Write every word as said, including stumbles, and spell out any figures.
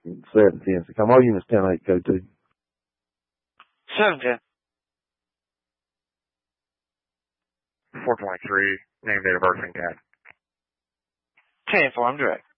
seven ten. So come all units ten eight, code two. seven ten. four twenty-three, name, date of birth, and cat. ten four, I'm direct.